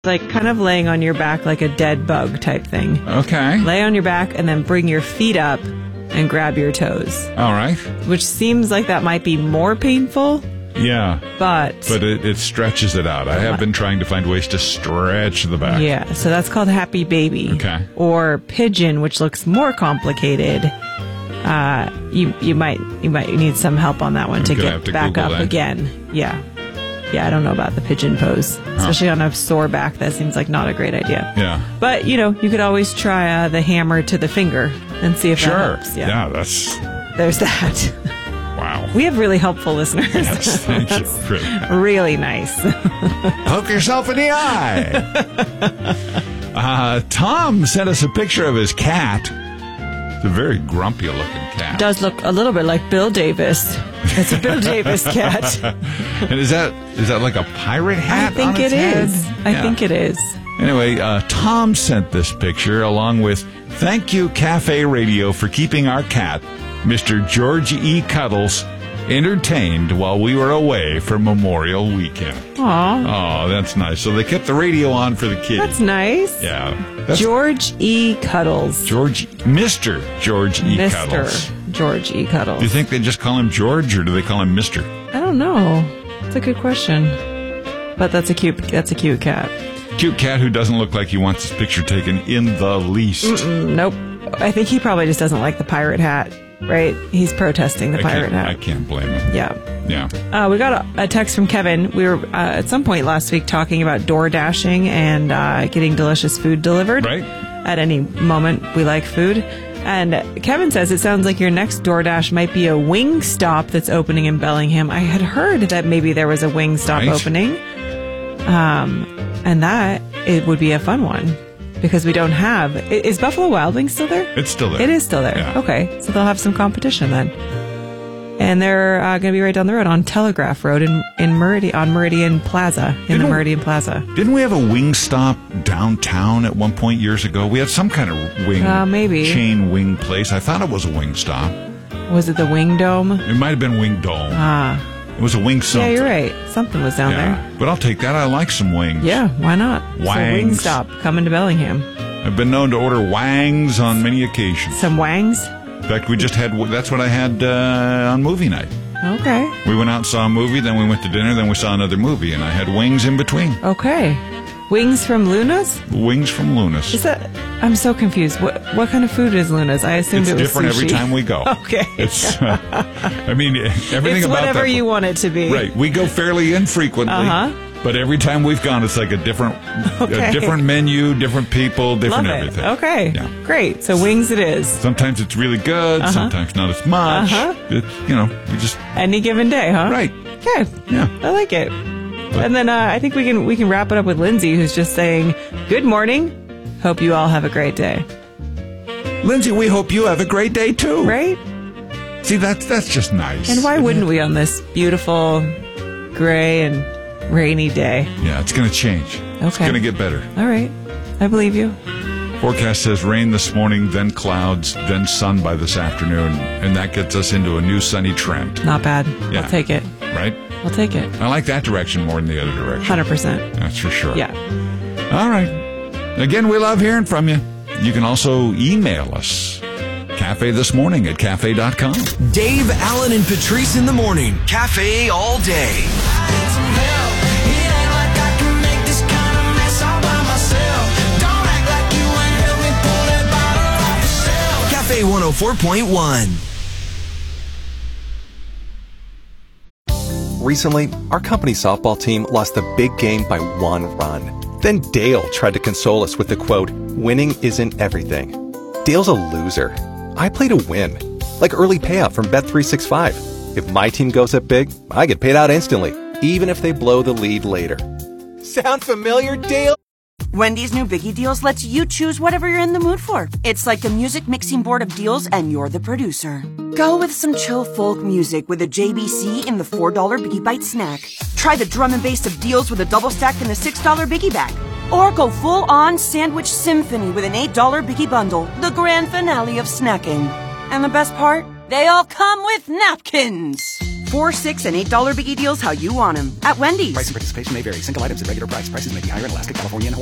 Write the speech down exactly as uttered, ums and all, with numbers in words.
like kind of laying on your back like a dead bug type thing. Okay. Lay on your back and then bring your feet up and grab your toes. All right. Which seems like that might be more painful. Yeah. But... But it, it stretches it out. I have been trying to find ways to stretch the back. Yeah, so that's called Happy Baby. Okay. Or Pigeon, which looks more complicated. Uh, you you might you might need some help on that one I'm to gonna get have to back Google up that. again. Yeah. Yeah, I don't know about the pigeon pose. Especially on a sore back, that seems like not a great idea. Yeah. But, you know, you could always try uh, the hammer to the finger and see if Sure. that helps. Yeah. yeah, that's... There's that. Wow. We have really helpful listeners. Yes, thank you. That's Really. really nice. Poke yourself in the eye. uh, Tom sent us a picture of his cat. It's a very grumpy looking cat. Does look a little bit like Bill Davis. It's a Bill Davis cat. And is that is that like a pirate hat? I think on its it head? is. I Yeah. think it is. Anyway, uh, Tom sent this picture along with thank you Cafe Radio for keeping our cat, Mister George E. Cuddles, entertained while we were away for Memorial Weekend. Aw, Oh, that's nice. So they kept the radio on for the kids. that's nice. Yeah. That's George E. Cuddles. George, Mister George E. Mister Cuddles. George E. Cuddles. Do you think they just call him George or do they call him Mister? I don't know. It's a good question. But that's a cute. That's a cute cat. Cute cat who doesn't look like he wants his picture taken in the least. Mm, nope. I think he probably just doesn't like the pirate hat. Right? He's protesting the I pirate can't, I hat. can't blame him. Yeah. Yeah. Uh, we got a, a text from Kevin. We were uh, at some point last week talking about door dashing and uh, getting delicious food delivered. Right. At any moment, we like food. And Kevin says it sounds like your next DoorDash might be a wing stop that's opening in Bellingham. I had heard that maybe there was a wing stop Right. opening. Um, and that it would be a fun one because we don't have. i- Is Buffalo Wild Wings still there? It's still there. It is still there. Yeah. Okay, so they'll have some competition then. And they're uh, going to be right down the road on Telegraph Road in in Meridian on Meridian Plaza in Didn't the we- Meridian Plaza. Didn't we have a wing stop downtown at one point years ago? We had some kind of wing Uh, maybe. chain wing place. I thought it was a wing stop. Was it the Wing Dome? It might have been Wing Dome. Ah, It was a wing something. yeah, you're right. Something was down Yeah. But I'll take that. I like some wings. there. Yeah, why not? So Wing Wangs. Stop coming to Bellingham. I've been known to order wangs on many occasions. Some wangs. In fact, we just had, that's what I had uh, on movie night. Okay. We went out and saw a movie, then we went to dinner, then we saw another movie, and I had wings in between. Okay. Wings from Luna's? Wings from Luna's. Is that? I'm so confused. What what kind of food is Luna's? I assumed It's it was different every sushi. time we go. Okay. It's, uh, I mean, everything It's about whatever that. you want it to be. Right. We go fairly infrequently. Uh-huh. But every time we've gone, it's like a different, Okay. a different menu, different people, different Love it. everything. Okay. Yeah. Great. So wings it is. Sometimes it's really good. Sometimes not as much. Uh-huh. It, you know, we just Any given day, huh? right. Okay. Yeah. I like it. And then uh, I think we can we can wrap it up with Lindsay, who's just saying, "Good morning. Hope you all have a great day." Lindsay, we hope you have a great day too. Right? See, that's that's just nice. And why wouldn't we on this beautiful, gray and rainy day? Yeah, it's going to change. It's Okay. going to get better. All right. I believe you. Forecast says rain this morning, then clouds, then sun by this afternoon, and that gets us into a new sunny trend. Not bad. Yeah. I'll take it. Right? I'll take it. I like that direction more than the other direction. one hundred percent. That's for sure. Yeah. All right. Again, we love hearing from you. You can also email us. Cafe This Morning at cafe dot com. Dave, Allen, and Patrice in the morning. Cafe all day. Cafe one oh four point one. Recently, our company softball team lost a big game by one run. Then Dale tried to console us with the quote, "Winning isn't everything." Dale's a loser. I play to win. Like early payout from Bet three sixty-five. If my team goes up big, I get paid out instantly, even if they blow the lead later. Sound familiar, Dale? Wendy's new Biggie Deals lets you choose whatever you're in the mood for. It's like a music mixing board of deals and you're the producer. Go with some chill folk music with a J B C in the four dollar Biggie Bite snack. Try the drum and bass of deals with a double stack in the six dollar Biggie Bag. Or go full on sandwich symphony with an eight dollar Biggie Bundle, the grand finale of snacking. And the best part? They all come with napkins. Four, six, and eight dollar biggie deals how you want them. At Wendy's. Price and participation may vary. Single items at regular price. Prices may be higher in Alaska, California, and Hawaii.